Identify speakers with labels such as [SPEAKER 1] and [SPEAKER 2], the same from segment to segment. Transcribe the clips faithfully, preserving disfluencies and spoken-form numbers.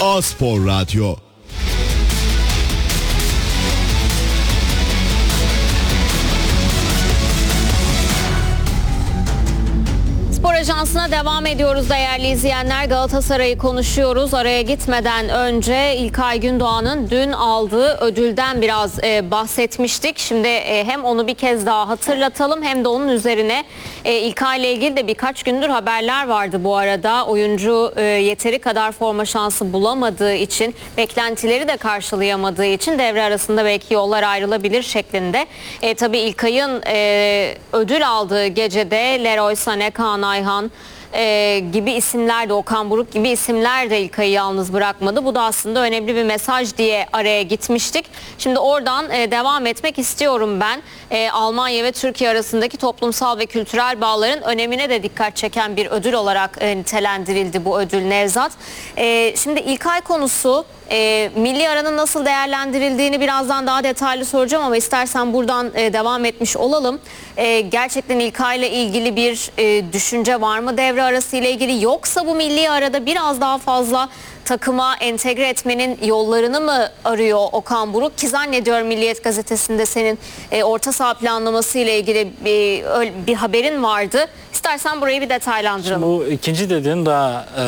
[SPEAKER 1] A-Spor Radyo.
[SPEAKER 2] Spor Ajansı'na devam ediyoruz değerli izleyenler. Galatasaray'ı konuşuyoruz. Araya gitmeden önce İlkay Gündoğan'ın dün aldığı ödülden biraz e, bahsetmiştik. Şimdi e, hem onu bir kez daha hatırlatalım hem de onun üzerine e, İlkay ile ilgili de birkaç gündür haberler vardı bu arada. Oyuncu e, yeteri kadar forma şansı bulamadığı için, beklentileri de karşılayamadığı için devre arasında belki yollar ayrılabilir şeklinde. E, tabii İlkay'ın e, ödül aldığı gecede Leroy Sané, Kaan Ayhan e, gibi isimler de, Okan Buruk gibi isimler de İlkay'ı yalnız bırakmadı. Bu da aslında önemli bir mesaj diye araya gitmiştik. Şimdi oradan e, devam etmek istiyorum ben. E, Almanya ve Türkiye arasındaki toplumsal ve kültürel bağların önemine de dikkat çeken bir ödül olarak e, nitelendirildi bu ödül Nevzat. E, şimdi İlkay konusu, E, milli aranın nasıl değerlendirildiğini birazdan daha detaylı soracağım ama istersen buradan e, devam etmiş olalım. E, gerçekten İlkay ile ilgili bir e, düşünce var mı devre arası ile ilgili, yoksa bu milli arada biraz daha fazla takıma entegre etmenin yollarını mı arıyor Okan Buruk? Ki zannediyorum Milliyet Gazetesi'nde senin e, orta saha planlaması ile ilgili bir, öyle bir haberin vardı. İstersen burayı bir detaylandıralım.
[SPEAKER 3] Şimdi bu ikinci dediğin daha e,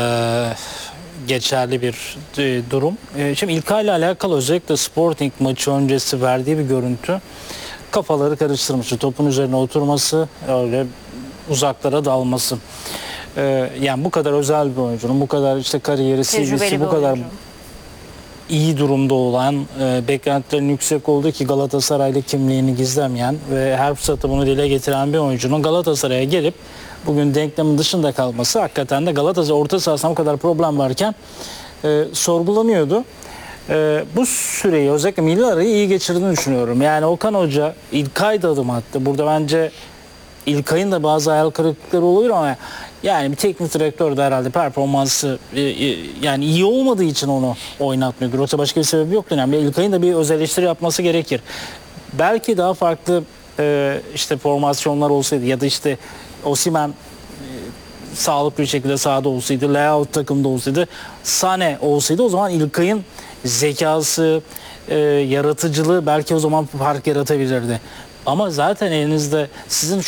[SPEAKER 3] geçerli bir e, durum. E, şimdi İlkay ile alakalı özellikle Sporting maçı öncesi verdiği bir görüntü kafaları karıştırmıştı. Topun üzerine oturması, öyle uzaklara dalması. E, yani bu kadar özel bir oyuncunun, bu kadar işte kariyeri,
[SPEAKER 2] Tecrübeli
[SPEAKER 3] C V'si
[SPEAKER 2] bir
[SPEAKER 3] bu kadar
[SPEAKER 2] oyuncu.
[SPEAKER 3] iyi durumda olan, e, beklentilerin yüksek olduğu ki Galatasaraylı kimliğini gizlemeyen ve her fırsatta bunu dile getiren bir oyuncunun Galatasaray'a gelip bugün denklemin dışında kalması, hakikaten de Galatasaray orta sahasında bu kadar problem varken e, sorgulanıyordu. E, bu süreyi, özellikle milli arayı iyi geçirdiğini düşünüyorum. Yani Okan Hoca İlkay da adım attı. Burada bence İlkay'ın da bazı hayal kırıklıkları oluyor ama yani bir teknik direktör de herhalde performansı e, e, yani iyi olmadığı için onu oynatmıyordur. Yoksa başka bir sebebi yoktur. Yani İlkay'ın da bir öz eleştiri yapması gerekir. Belki daha farklı e, işte formasyonlar olsaydı ya da işte Osimhen e, sağlıklı bir şekilde sahada olsaydı, Leao takımda olsaydı, Sané olsaydı, o zaman İlkay'ın zekası, e, yaratıcılığı belki o zaman fark yaratabilirdi. Ama zaten elinizde sizin